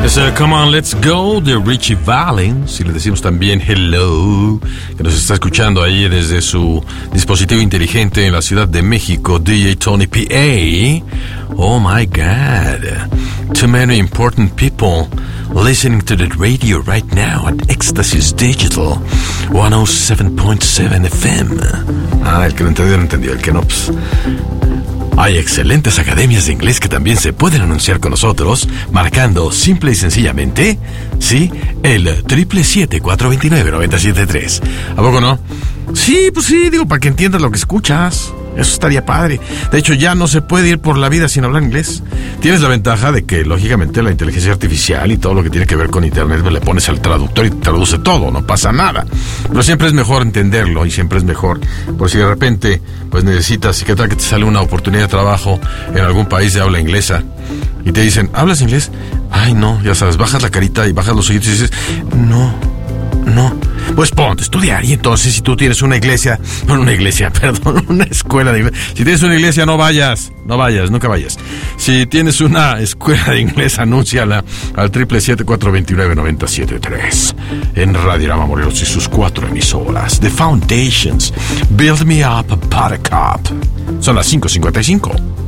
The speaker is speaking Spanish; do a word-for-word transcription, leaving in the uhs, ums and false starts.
Es uh, Come On Let's Go de Richie Valens, y le decimos también hello, que nos está escuchando ahí desde su dispositivo inteligente en la Ciudad de México, D J Tony P A. Oh my God, too many important people listening to the radio right now at Éxtasis Digital one oh seven point seven F M. Ah, el que lo entendió, lo entendió, el que no, pues... Hay excelentes academias de inglés que también se pueden anunciar con nosotros, marcando simple y sencillamente, sí, el siete siete siete, cuatro dos nueve, nueve siete tres. ¿A poco no? Sí, pues sí, digo, para que entiendas lo que escuchas. Eso estaría padre. De hecho, ya no se puede ir por la vida sin hablar inglés. Tienes la ventaja de que, lógicamente, la inteligencia artificial y todo lo que tiene que ver con internet, pues le pones al traductor y te traduce todo, no pasa nada. Pero siempre es mejor entenderlo y siempre es mejor, por si de repente, pues necesitas, y qué tal que te sale una oportunidad de trabajo en algún país de habla inglesa y te dicen, ¿hablas inglés? Ay, no, ya sabes, bajas la carita y bajas los ojitos y dices, no, no. Pues ponte a estudiar, y entonces si tú tienes una iglesia, no una iglesia, perdón, una escuela de inglés. Si tienes una iglesia, no vayas, no vayas, nunca vayas. Si tienes una escuela de inglés, anúnciala al siete siete siete, cuatro dos nueve, nueve siete tres. En Radiorama Morelos y sus cuatro emisoras. The Foundations, Build Me Up, Buttercup. Son las cinco cincuenta y cinco.